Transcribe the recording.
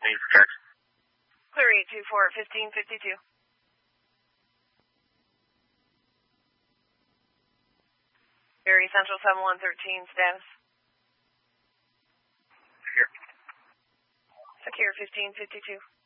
for checks. Clear 824 at 1552. Erie Central 7113, status. Secure. Secure 1552.